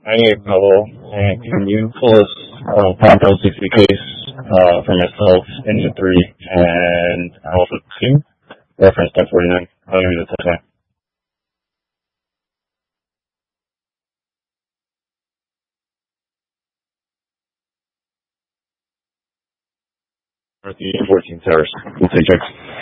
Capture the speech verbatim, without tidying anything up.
I need a couple. And can you pull us uh, Pronto sixty case uh, for myself, Engine three, and Alpha two, reference ten forty-nine. I'll give you the touchdown. Northeast fourteen Towers. We'll take checks.